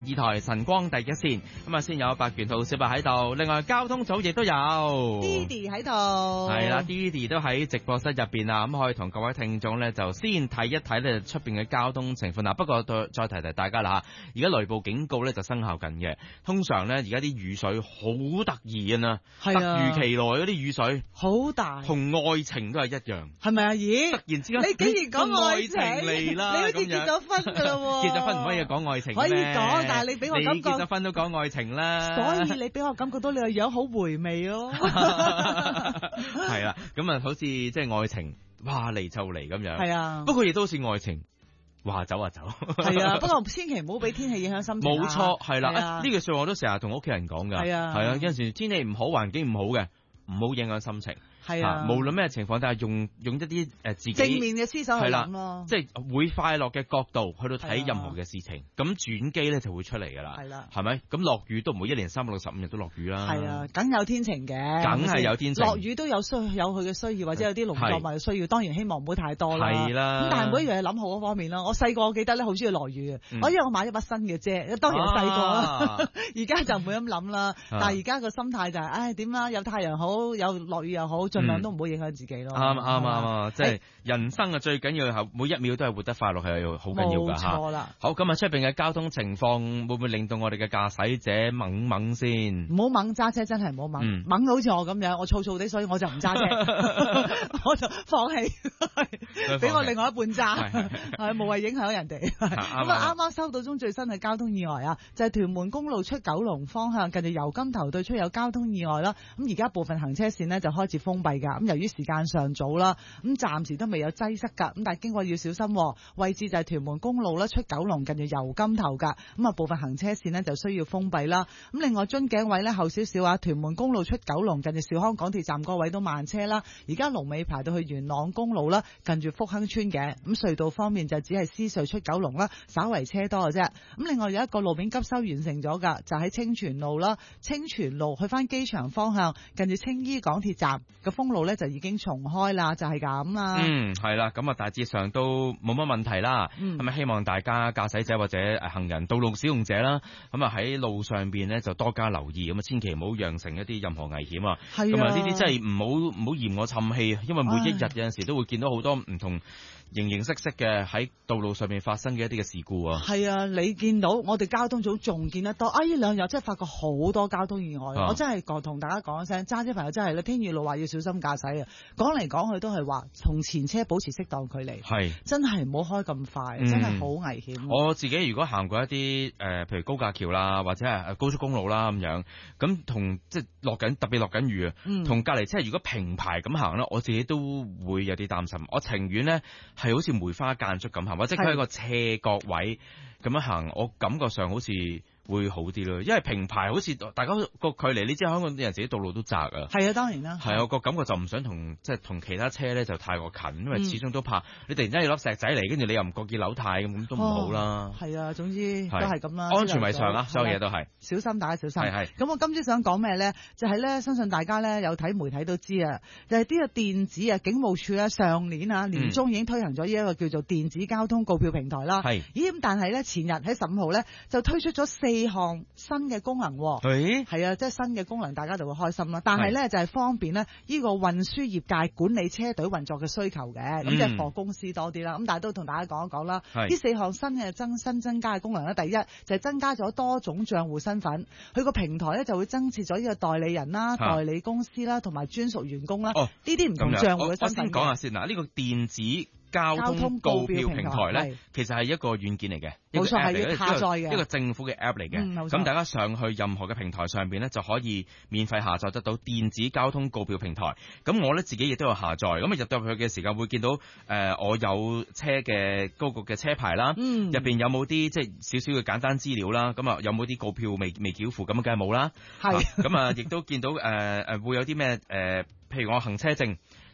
二台晨光第一線，咁啊先有白拳號小白喺度，另外交通組亦都有 Didi 喺度， 係啦 ，Didi 都喺直播室入邊啊，咁可以同各位聽眾咧就先睇一睇咧出邊嘅交通情況啦。不過再提提大家啦吓，而家雷暴警告咧就生效緊嘅。通常咧而家啲雨水好突然啊，突如其來嗰啲雨水好大， 同愛情都係一樣， 係咪啊？咦， 突然之間你竟然講愛情嚟啦， 你好似結咗婚噶啦喎， 結咗婚唔可以講愛情咩？ 可以講，但係你俾我感覺結咗婚都講愛情啦， 所以你俾我感覺到你個樣好回味咯。 係啦，咁啊，好似即係愛情，哇嚟就嚟咁樣。 係啊， 不過亦都好似愛情，話走啊走。 係啊，不過千祈唔好俾天氣影響心情。 冇錯，係啦，呢句說話我都成日同屋企人講噶。 係啊， 係啊，有陣時天氣唔好，環境唔好嘅，唔好影響心情。 係啊， 無論咩情況，但係用一啲自己正面嘅思想去諗咯， 即係會快樂嘅角度去到睇任何嘅事情，咁轉機咧就會出嚟噶啦。 係啦， 係咪？咁落雨都唔會一年365日都落雨啦。 係啊，梗有天晴嘅， 梗係有天晴。 落雨都有佢嘅需要，或者有啲農作物嘅需要，當然希望唔好太多啦。 係啦， 咁但係每一樣嘢諗好嗰方面啦。我細個我記得咧，好中意落雨嘅。因為我買咗把新嘅遮，當然細個啦，而家就唔會咁諗啦。但係而家個心態就係，唉點啦，有太陽好，有落雨又好，盡量都唔好影響自己咯。 啱，即係人生啊，最緊要係每一秒都係活得快樂，係好緊要噶吓。 冇錯啦。 好，今日出邊嘅交通情況會唔會令到我哋嘅駕駛者懵先？ 唔好懵，揸車真係唔好懵，懵到好似我咁樣，我燥燥地，所以我就唔揸車，我就放棄，俾我另外一半揸，係無謂影響人哋。咁啊，啱啱收到中最新嘅交通意外啊，就係屯門公路出九龍方向，近住油金頭對出有交通意外啦。咁而家部分行車線呢就開始封閉噶。咁由於時間尚早啦，咁暫時都未有擠塞噶。咁但係經過要小心，位置就係屯門公路啦，出九龍近住油金頭噶。咁啊，部分行車線呢就需要封閉啦。咁另外樽頸位呢後少少啊，屯門公路出九龍近住兆康港鐵站嗰位都慢車啦。而家龍尾排到去元朗公路啦，近住福亨村嘅。咁隧道方面就只係獅隧出九龍啦，稍為車多嘅啫。咁另外有一個路面急修完成咗噶，就喺清泉路啦，清泉路去翻機場方向，近住青衣港鐵站嘅封路呢就已經重開啦，就係咁啦。 係啦，咁啊大致上都冇乜問題啦。咁啊希望大家駕駛者或者行人、道路使用者啦，咁啊喺路上邊呢就多加留意，咁啊千祈唔好釀成一啲任何危險啊。咁啊呢啲真係唔好嫌我沉氣，因為每一日有陣時都會見到好多唔同形形色色嘅喺道路上面發生嘅一啲嘅事故啊。 係啊，你見到我哋交通組仲見得多啊！呢兩日真係發覺好多交通意外，我真係同大家講一聲，揸車朋友真係咧，天雨路話要小心駕駛啊！講嚟講去都係話同前車保持適當距離，係真係唔好開咁快，真係好危險。 我自己如果行過一啲譬如高架橋啦，或者係高速公路啦咁樣，咁同即係特別落緊雨啊，同隔離車如果平排咁行咧，我自己都會有啲擔心。我情願呢係好似梅花間竹咁行，或者佢喺個斜角位咁樣行，我感覺上好似會好啲咯，因為平排好似大家個距離，你知香港啲人自己道路都窄啊。係啊，當然啦。係啊，個感覺就唔想同其他車咧就太過近，因為始終都怕你突然間有粒石仔嚟，跟住你又唔覺意扭軚咁都唔好啦。係啊，總之都係咁啦。安全為上啦，所有嘢都係小心，大家小心。係。咁我今朝想講咩咧？就係咧，相信大家咧有睇媒體都知啊，就係呢個電子啊，警務處咧上年年中已經推行咗呢一個叫做電子交通告票平台啦。係。咦咁，但係咧前日喺15號咧就推出咗4項新嘅功能，係啊，即係新嘅功能，大家就會開心啦。但係咧就係方便咧呢個運輸業界管理車隊運作嘅需求嘅，咁即係貨公司多啲啦。咁但係都同大家講一講啦。呢4項新嘅增加嘅功能咧，第一就係增加咗多種賬戶身份，佢個平台咧就會增設咗呢個代理人啦、代理公司啦同埋專屬員工啦。呢啲唔同賬戶嘅身份。我先講下先嗱，呢個電子交通告票平台咧，其實係一個軟件嚟嘅，冇錯，係要下載嘅一個政府嘅 app 嚟嘅。咁大家上去任何嘅平台上邊咧，就可以免費下載得到電子交通告票平台。咁我咧自己亦都有下載。咁入到去嘅時間會見到我有車嘅高局嘅車牌啦，入邊有冇啲即係少少嘅簡單資料啦。咁啊有冇啲告票未繳付？咁梗係冇啦。係。咁啊亦都見到會有啲咩譬如我行車證。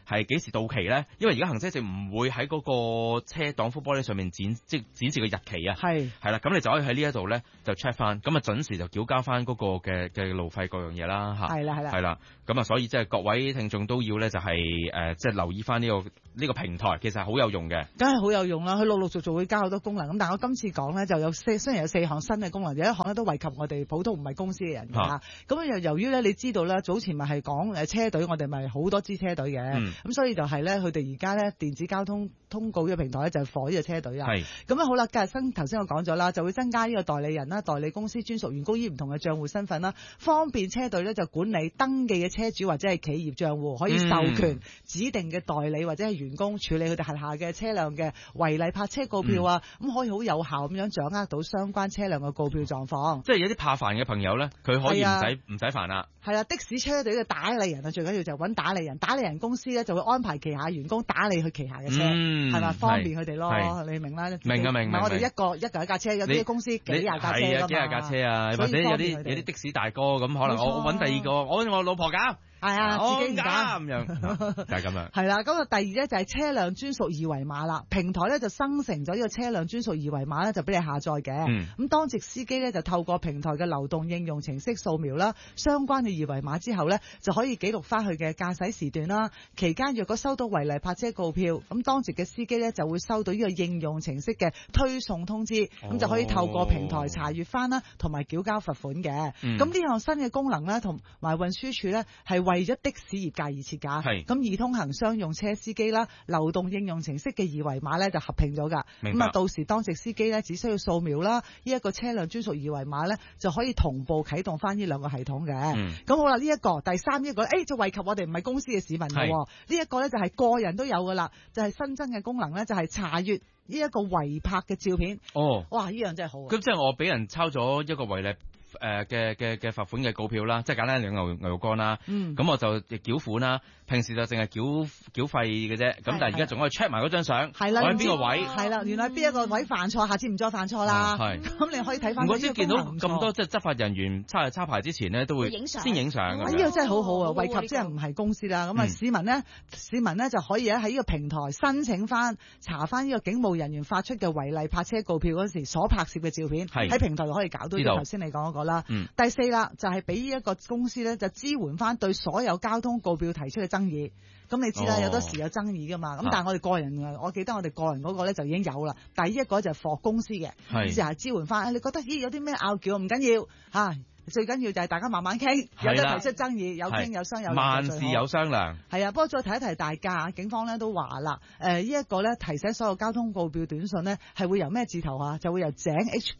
係幾時到期咧？因為而家行車證唔會喺嗰個車擋風玻璃上面展示個日期啊。係啦，咁你就可以喺呢一度咧就 check 翻，咁啊準時就繳交翻嗰個嘅路費各樣嘢啦嚇。係啦，咁啊所以即係各位聽眾都要咧就係即係留意翻呢個平台，其實係好有用嘅。梗係好有用啦，佢陸陸續續會加好多功能。咁但係我今次講咧就有雖然有4項新嘅功能，有一項咧都惠及我哋普通唔係公司嘅人㗎。咁由於咧你知道咧，早前咪係講車隊，我哋咪好多支車隊嘅。咁所以就係咧，佢哋而家咧電子交通通告呢個平台咧就係火呢個車隊啊。咁樣好啦，頭先我講咗啦，就會增加呢個代理人啦、代理公司專屬員工依唔同嘅帳戶身份啦，方便車隊咧就管理登記嘅車主或者係企業帳戶，可以授權指定嘅代理或者係員工處理佢哋轄下嘅車輛嘅違例泊車告票啊，咁可以好有效咁樣掌握到相關車輛嘅告票狀況。即係有啲怕煩嘅朋友咧，佢可以唔使煩啦。係啦，的士車隊嘅打理人啊，最緊要就揾打理人，打理人公司咧就會安排旗下員工打理佢旗下嘅車，係嘛，方便佢哋咯。你明啦？明。唔係我哋一架車，有啲公司幾廿架車㗎嘛。幾廿架車啊，或者有啲的士大哥咁，可能我揾第二個，我老婆搞。係啊，自己唔搞咁樣，就係咁樣。係啦，咁第二咧就係車輛專屬二維碼啦。平台咧就生成咗呢個車輛專屬二維碼咧，就俾你下載嘅。咁當值司機咧就透過平台嘅流動應用程式掃描啦，相關嘅二維碼之後咧，就可以記錄翻佢嘅駕駛時段啦。期間若果收到違例泊車告票，咁當值嘅司機咧就會收到呢個應用程式嘅推送通知，咁就可以透過平台查閱翻啦，同埋繳交罰款嘅。咁呢項新嘅功能咧，同埋運輸署咧係為咗的士業界而設㗎，咁易通行商用車司機啦，流動應用程式嘅二維碼咧就合併咗㗎。咁啊，到時當值司機咧只需要掃描啦，呢一個車輛專屬二維碼咧就可以同步啟動翻呢兩個系統嘅。咁好啦，呢一個第三呢個就惠及我哋唔係公司嘅市民㗎。呢一個咧就係個人都有㗎啦，就係新增嘅功能咧，就係查閱呢一個違泊嘅照片。哇！呢樣真係好。咁即係我俾人抄咗一個違例嘅罰款嘅告票啦，即係簡單兩牛肉乾啦，咁我就繳款啦。平時就淨係繳費嘅啫，咁但係而家仲可以 check 埋嗰張相，我喺邊個位？係啦，原來邊一個位犯錯，下次唔再犯錯啦。咁你可以睇翻。我先見到咁多即係執法人員抄牌之前呢，都會先影相。呢個真係好好啊，惠及即係唔係公司啦。咁啊，市民呢就可以喺呢個平台申請翻查翻呢個警務人員發出嘅違例泊車告票嗰時所拍攝嘅照片，喺平台就可以搞到。頭先你講嗰個啦。第四啦，就係俾呢一個公司咧，就支援翻對所有交通告票提出嘅爭議。咁你知啦，有多時有爭議噶嘛。咁但係我哋個人我記得我哋個人嗰個咧就已經有啦。但係呢一個就係貨公司嘅，就係支援翻。你覺得有啲咩拗撬唔緊要嚇。最緊要就係大家慢慢傾，有得提出爭議，有傾有商有量，萬事有商量。係啊，不過再提一提大家，警方咧都話啦，呢一個咧提醒所有交通告票短信咧係會由咩字頭啊？就會由井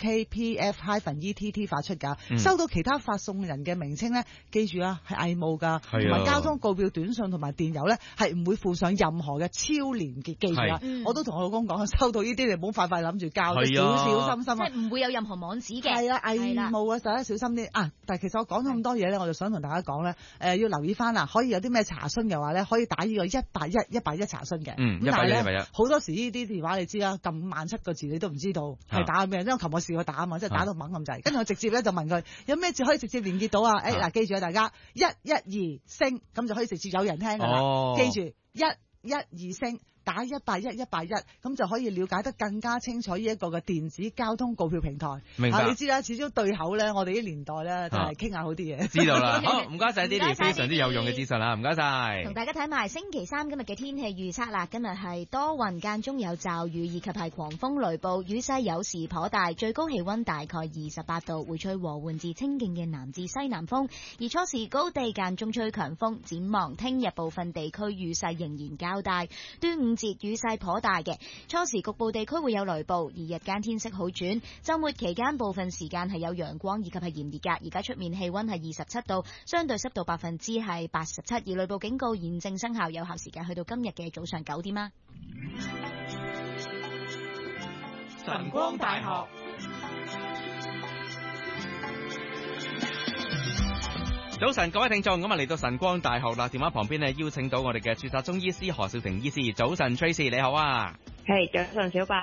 HKPF-ETT 發出㗎。收到其他發送人嘅名稱咧，記住啊，係偽冒㗎。同埋交通告票短信同埋電郵咧係唔會附上任何嘅超連結，記住啊！我都同我老公講，收到呢啲你唔好快快諗住交，小小心心啊！即係唔會有任何網址嘅。係啊，偽冒啊，大家小心啲。但係其實我講咗咁多嘢咧，我就想同大家講咧，要留意翻啦，可以有啲咩查詢嘅話咧，可以打呢個181查詢嘅。但係咧，好多時呢啲電話你知啦，撳17000個字你都唔知道係打咩，因為我琴日試過打啊嘛，即係打到猛咁滯。跟住我直接咧就問佢有咩字可以直接連結到啊？嗱，記住啊，大家112聲咁就可以直接有人聽㗎啦。記住112聲。打181，咁就可以了解得更加清楚呢一個嘅電子交通告票平台。明白。你知啦，始終對口咧，我哋啲年代咧就係傾下好啲嘢。知道啦。好，唔該晒啲非常之有用嘅資訊啦，唔該晒。同大家睇埋星期三今日嘅天氣預測啦，今日係多雲間中有驟雨以及係狂風雷暴，雨勢有時頗大，最高氣溫大概28度，會吹和緩至清勁嘅南至西南風，而初時高地間中吹強風。展望聽日部分地區雨勢仍然較大，端午節雨勢頗大嘅，初時局部地區會有雷暴，而日間天色好轉。周末期間部分時間係有陽光以及係炎熱㗎。而家出面氣溫係27度，相對濕度87%，而雷暴警告現正生效，有效時間去到今日嘅早上9點啦。晨光大學早晨，各位聽眾，咁啊嚟到晨光大學啦，電話旁邊呢邀請到我哋嘅註冊中醫師何少婷醫師。早晨 Tracy 你好啊。係，早晨小白。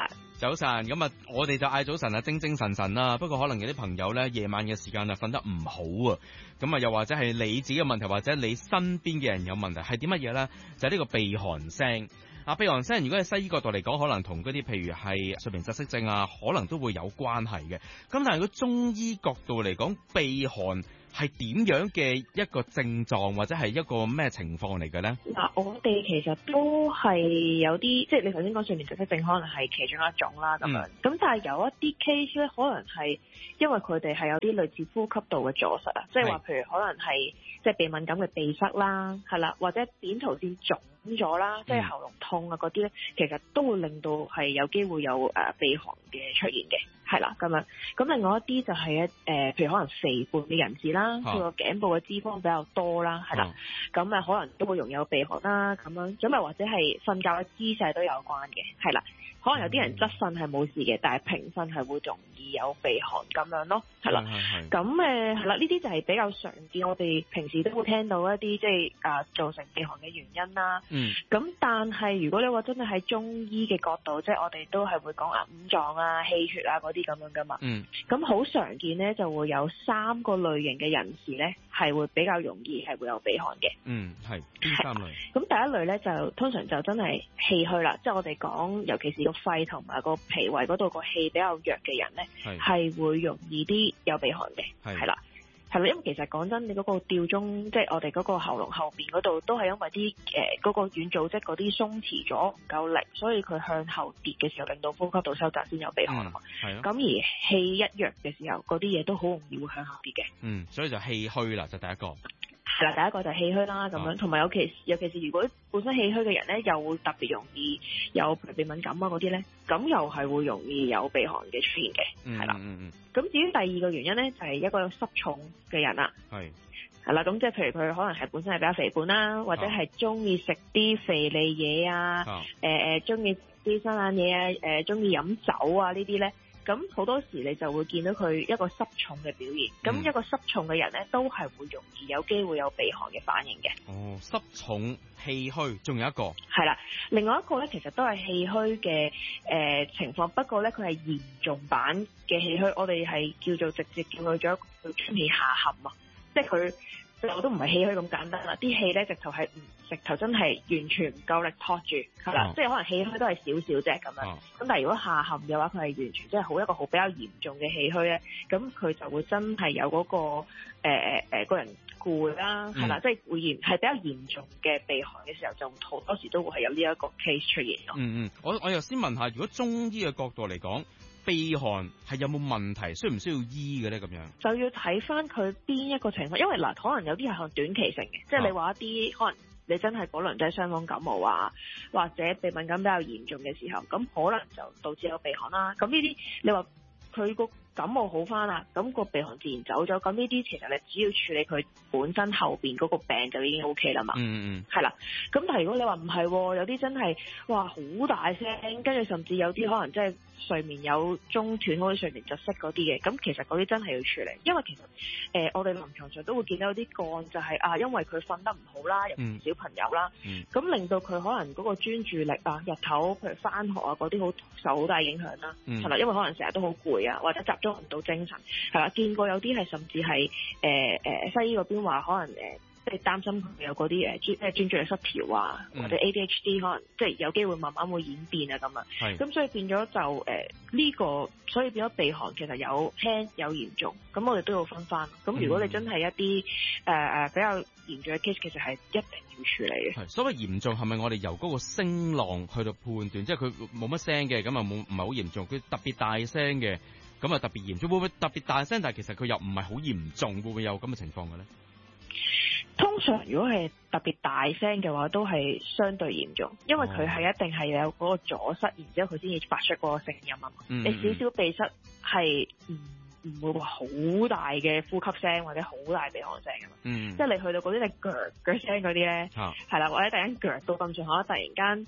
早晨，咁啊，我哋就嗌早晨啊，精精神神啦。不過可能有啲朋友咧，夜晚嘅時間啊，瞓得唔好啊。咁啊，又或者係你自己嘅問題，或者你身邊嘅人有問題，係啲乜嘢咧？就係呢個鼻鼾聲。鼻鼾聲如果喺西醫角度嚟講，可能同嗰啲譬如係睡眠窒息症啊，可能都會有關係嘅。咁但係如果中醫角度嚟講，鼻鼾係點樣嘅一個症狀，或者係一個咩情況嚟嘅咧？ 嗱，我哋其實都係有啲，即係你頭先講睡眠窒息症，可能係其中一種啦咁樣。咁但係有一啲 case 咧，可能係因為佢哋係有啲類似呼吸道嘅阻塞啊，即係話譬如可能係即係鼻敏感嘅鼻塞啦，係啦，或者扁桃腺腫咗啦，即係喉嚨痛啊嗰啲咧，其實都會令到係有機會有鼻鼾嘅出現嘅。係啦，咁樣。咁另外一啲就係譬如可能肥胖嘅人士啦，佢個頸部嘅脂肪比較多啦，係啦，咁可能都會容易有鼻鼾啦，咁樣。咁或者係瞓覺嘅姿勢都有關嘅，係啦。可能有啲人側瞓係冇事嘅，但係平瞓係會容易有鼻鼾咁樣咯，係啦。咁係啦，呢啲就係比較常見，我哋平時都會聽到一啲即係造成鼻鼾嘅原因啦。咁但係如果你話真係喺中醫嘅角度，即係我哋都係會講五臟啊、氣血啊嗰啲咁樣噶嘛。咁好常見咧，就會有3個類型嘅人士咧，係會比較容易係會有鼻鼾嘅。係邊3類？ 咁第一類咧就通常就真係氣虛啦，即係我哋講，尤其是個肺同埋個脾胃嗰度個氣比較弱嘅人咧，係會容易啲有鼻鼾嘅，係啦，因為其實講真，你嗰個吊鐘，即係我哋嗰個喉嚨後邊嗰度，都係因為啲嗰個軟組織嗰啲鬆弛咗唔夠力，所以佢向後跌嘅時候，令到呼吸道收窄先有鼻鼾啊嘛。咁而氣一弱嘅時候，嗰啲嘢都好容易會向後跌嘅。 所以就氣虛啦，就第一個。 係啦，第一個就係氣虛啦，咁樣，同埋尤其是如果本身氣虛嘅人咧，又會特別容易有鼻敏感啊嗰啲咧，咁又係會容易有鼻鼾嘅出現嘅，係啦。咁至於第二個原因咧，就係一個濕重嘅人啦。係啦，咁即係譬如佢可能係本身係比較肥胖啦，或者係中意食啲肥膩嘢啊，中意啲生冷嘢啊，中意飲酒啊呢啲咧。咁好多時你就會見到佢一個濕重嘅表現，咁一個濕重嘅人咧，都係會容易有機會有鼻鼾嘅反應嘅。 濕重氣虛，仲有一個係啦，另外一個咧其實都係氣虛嘅情況，不過咧佢係嚴重版嘅氣虛，我哋係叫做直接叫佢做一個春氣下陷啊，即係佢。我都唔係氣虛咁簡單啦，啲氣咧直頭真係完全唔夠力托住，係啦，即係可能氣虛都係少少啫咁樣。咁但係如果下陷嘅話，佢係完全即係一個好比較嚴重嘅氣虛咧，咁佢就會真係有嗰個個人攰啦，係啦，即係會係比較嚴重嘅鼻鼾嘅時候，就好多時都會係有呢一個 case 出現咯。 我又先問下，如果中醫嘅角度嚟講，鼻鼾係有冇問題，需唔需要醫嘅咧？咁樣就要睇翻佢邊一個情況，因為嗱，可能有啲係可能短期性嘅，即係你話一啲可能你真係嗰輪真係傷風感冒啊，或者鼻敏感比較嚴重嘅時候，咁可能就導致有鼻鼾啦。咁呢啲你話佢個感冒好翻啦，咁個鼻鼾自然走咗，咁呢啲其實你只要處理佢本身後邊嗰個病就已經 OK 啦嘛。係啦。咁但係如果你話唔係，有啲真係哇好大聲，跟住甚至有啲可能真係睡眠有中斷，好似睡眠窒息嗰啲嘅，咁其實嗰啲真係要處理，因為其實我哋臨床上都會見到有啲個案就係因為佢瞓得唔好啦，尤其是小朋友啦，咁令到佢可能嗰個專注力啊，日頭譬如翻學啊嗰啲好受好大影響啦，係啦，因為可能成日都好攰啊，或者集中唔到精神，係啦，見過有啲係甚至係西醫嗰邊話可能即係擔心佢有嗰啲即係專注力失調啊，或者 ADHD 可能即係有機會慢慢會演變啊咁啊，咁所以變咗就呢個，所以變咗鼻鼾其實有輕有嚴重，咁我哋都要分翻。咁如果你真係一啲比較嚴重嘅 case，其實係一定要處理嘅。 所謂嚴重係咪我哋由嗰個聲浪去到判斷，即係佢冇乜聲嘅，咁啊唔係好嚴重，佢特別大聲嘅，咁啊特別嚴重，會唔會特別大聲？但係其實佢又唔係好嚴重，會唔會有咁嘅情況嘅咧？ 通常如果係特別大聲嘅話，都係相對嚴重，因為佢係一定係有嗰個阻塞，然之後佢先至發出嗰個聲音啊嘛。你少少鼻塞係唔會話好大嘅呼吸聲或者好大鼻鼾聲㗎嘛。即係你去到嗰啲你腳聲嗰啲咧，係啦，或者突然間腳到咁上下，突然間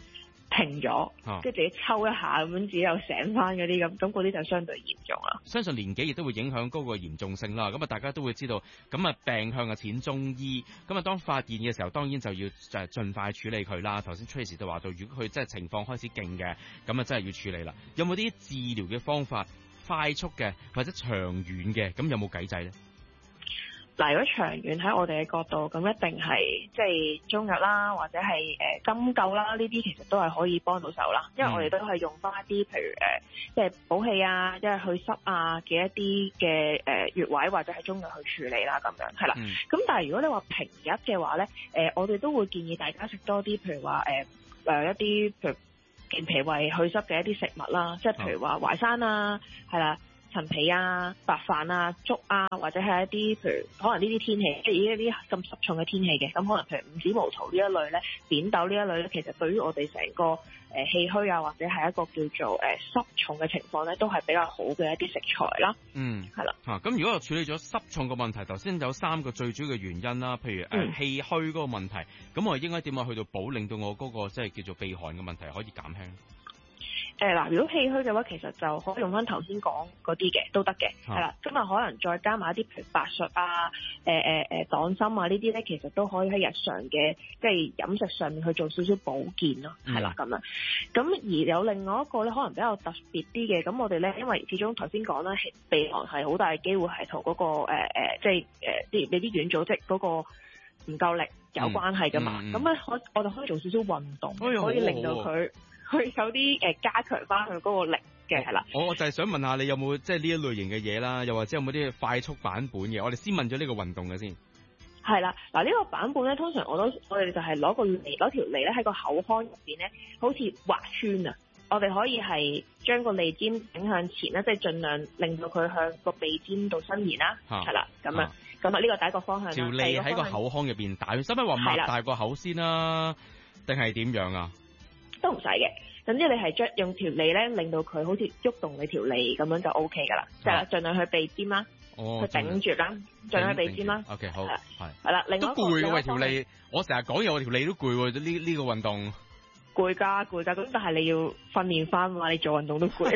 停咗，跟住自己抽一下咁樣，自己又醒翻嗰啲咁嗰啲就相對嚴重啦。 相信年紀亦都會影響嗰個嚴重性啦。咁啊，大家都會知道，咁啊病向啊淺中醫。咁啊，當發現嘅時候，當然就要就係盡快處理佢啦。頭先 Tracy 都話到，如果佢真係情況開始勁嘅，咁啊真係要處理啦。有冇啲治療嘅方法，快速嘅或者長遠嘅？咁有冇計仔咧？ 嗱，如果長遠喺我哋嘅角度，咁一定係即係中藥啦，或者係針灸啦，呢啲其實都係可以幫到手啦。因為我哋都係用翻一啲譬如即係補氣啊，即係去濕啊嘅一啲嘅穴位，或者係中藥去處理啦，咁樣係啦。咁但係如果你話平日嘅話咧，我哋都會建議大家食多啲，譬如話一啲譬如健脾胃去濕嘅一啲食物啦，即係譬如話淮山啊，係啦。陳皮啊、白飯啊、粥啊，或者係一啲譬如可能呢啲天氣，即係一啲咁濕重嘅天氣嘅，咁可能譬如五子毛桃呢一類咧、扁豆呢一類咧，其實對於我哋成個氣虛啊，或者係一個叫做濕重嘅情況咧，都係比較好嘅一啲食材啦。係啦。 咁如果我處理咗濕重嘅問題，頭先有3個最主要嘅原因啦，譬如氣虛嗰個問題，咁我應該點樣去到補，令到我嗰個即係叫做鼻鼾嘅問題可以減輕？ 嗱，如果氣虛嘅話，其實就可以用翻頭先講嗰啲嘅都得嘅，係啦。咁啊，可能再加埋一啲譬如白術啊、黨參啊呢啲咧，其實都可以喺日常嘅即係飲食上面去做少少保健咯，係啦咁樣。咁而有另外一個咧，可能比較特別啲嘅，咁我哋咧，因為始終頭先講啦，鼻鼾係好大嘅機會係同嗰個即係你啲軟組織嗰個唔夠力有關係噶嘛。咁咧，我哋可以做少少運動，可以令到佢有啲加強翻佢嗰個力嘅，係啦。 我就係想問下你有冇即係呢一類型嘅嘢啦，又或者有冇啲快速版本嘅？我哋先問咗呢個運動嘅先。 係啦，嗱呢個版本咧，通常我哋就係攞條脷咧喺個口腔入邊咧，好似畫圈啊。我哋可以係將個脷尖頂向前啦，即係盡量令到佢向個鼻尖度伸延啦，係啦，咁啊，呢個第一個方向。 條脷喺個口腔入邊打，使唔使話擘大個口先啦？定係點樣啊？ 都唔使嘅，總之你係用條脷咧，令到佢好似喐動你條脷咁樣就 O K 噶啦，就係盡量去鼻尖啦，去頂住啦，盡量去鼻尖啦。 OK 好， 係啦，另外都攰喎條脷，我成日講嘢我條脷都攰喎，呢個運動。 攰㗎，咁但係你要訓練翻嘛，你做運動都攰。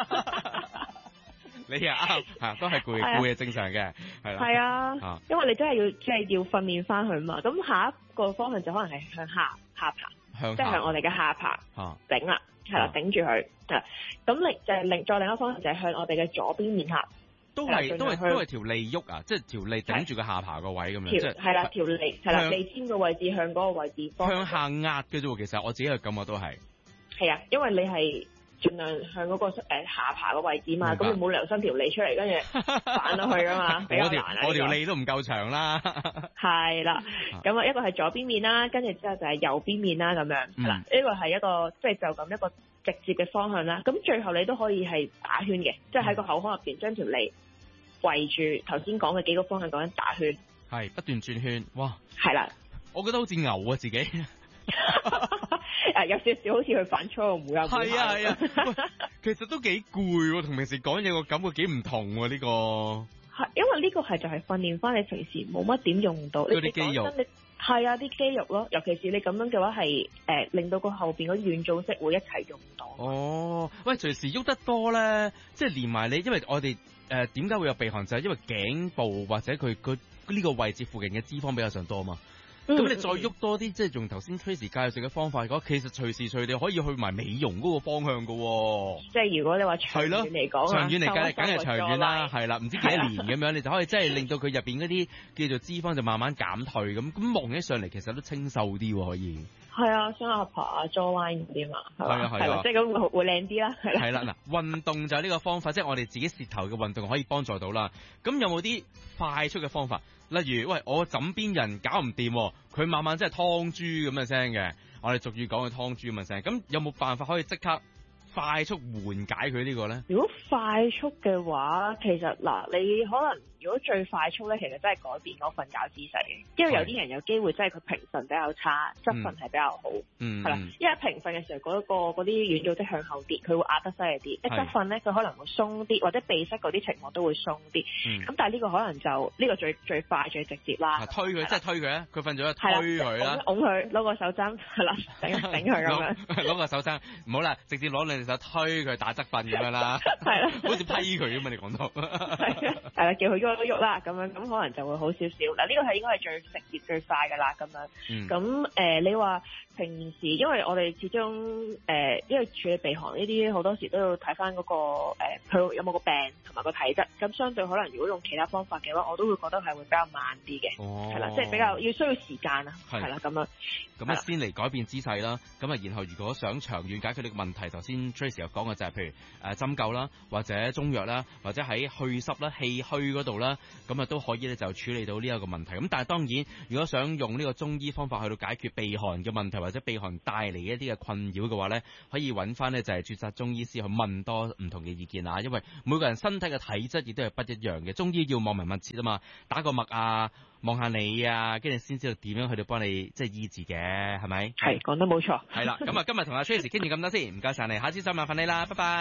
你又啱，都係攰係正常嘅，係啦。 係啊，因為你真係要訓練翻佢嘛。咁下一個方向就可能係向下巴，即係向我哋嘅下巴頂啦，係啦，頂住佢。咁再另一個方向就係向我哋嘅左邊面頰。 都係條脷喐啊，即係條脷頂住個下巴個位咁樣，即係係啦，條脷係啦，脷尖個位置向嗰個位置向下壓嘅啫喎。其實我自己嘅感覺都係啊，因為你係盡量向嗰個下巴個位置嘛，咁你冇理由伸條脷出嚟跟住反落去噶嘛，比較難啊。 我條脷都唔夠長啦。 係啦，咁啊一個係左邊面啦，跟住之後就係右邊面啦，咁樣係啦。呢個係一個即係就咁一個直接嘅方向啦。咁最後你都可以係打圈嘅，即係喺個口腔入邊將條脷圍住頭先講嘅幾個方向咁樣打圈， 係不斷轉圈，哇！ 係啦， 我覺得好似牛啊自己， 有少少好似去反芻個虎啊， 係啊，其實都幾攰喎，同平時講嘢個感覺幾唔同喎呢個。 係因為呢個係就係訓練翻你平時冇乜點用到嗰啲肌肉， 係啊啲肌肉咯，尤其是你咁樣嘅話係令到個後邊嗰啲軟組織會一齊用到。 哦，喂，隨時喐得多咧，即係連埋你，因為我哋。點解會有鼻鼾？就係因為頸部或者佢呢個位置附近嘅脂肪比較上多嘛。咁你再喐多啲，即係用頭先 Tracy 介紹嘅方法嘅話，其實隨時隨地可以去埋美容嗰個方向㗎喎。 即係如果你話長遠嚟講， 長遠嚟計梗係長遠啦，係啦，唔知幾多年咁樣，你就可以即係令到佢入邊嗰啲叫做脂肪就慢慢減退咁望起上嚟其實都清秀啲喎，可以。 係啊，雙下巴啊，jawline 嗰啲嘛，係啊， 即係咁會靚啲啦，係啦。 係啦，嗱，運動就係呢個方法，即係我哋自己舌頭嘅運動可以幫助到啦。咁有冇啲快速嘅方法？例如，喂，我枕邊人搞唔掂，佢慢慢真係劏豬咁嘅聲嘅，我哋俗語講佢劏豬咁嘅聲。咁有冇辦法可以即刻快速緩解佢呢個咧？ 如果快速嘅話，其實嗱，你可能如果最快速咧，其實真係改變嗰個瞓覺姿勢嘅，因為有啲人有機會真係佢平瞓比較差，側瞓係比較好，係啦，因為平瞓嘅時候嗰啲軟組織向後跌，佢會壓得犀利啲，一側瞓咧佢可能會鬆啲，或者鼻塞嗰啲情況都會鬆啲，咁但係呢個可能就呢個最快最直接啦， 推佢即係推佢咧，佢瞓咗推佢啦， 拱佢攞個手踭係啦，頂佢咁樣，攞個手踭唔好啦，直接攞兩隻手推佢打側瞓咁樣啦，係啦，好似批佢咁嘛你講到， 係啦，叫佢喐一喐啦咁樣，咁可能就會好少少。嗱呢個係應該係最直接最快㗎啦咁樣，咁你話平時因為我哋始終因為處理鼻鼾呢啲好多時都要睇翻嗰個佢有冇個病同埋個體質，咁相對可能如果用其他方法嘅話，我都會覺得係會比較慢啲嘅，係啦，即係比較要需要時間啊，係啦咁樣。 咁啊先嚟改變姿勢啦，咁啊然後如果想長遠解決呢個問題，頭先 Tracy 又講嘅就係譬如針灸啦，或者中藥啦，或者喺去濕啦、氣虛嗰度啦，咁啊都可以咧就處理到呢一個問題。咁但係當然，如果想用呢個中醫方法去到解決鼻鼾嘅問題，或者鼻鼾帶嚟一啲嘅困擾嘅話咧，可以揾翻咧就係註冊中醫師去問多唔同嘅意見啊，因為每個人身體嘅體質亦都係不一樣嘅，中醫要望聞問切啊嘛，打個脈啊，望下你啊，跟住先知道點樣去到幫你即係醫治嘅，係咪？ 係講得冇錯。 係啦，咁啊今日同阿 Tracy 傾住咁多先，唔該晒你，下次再麻煩你啦，拜拜。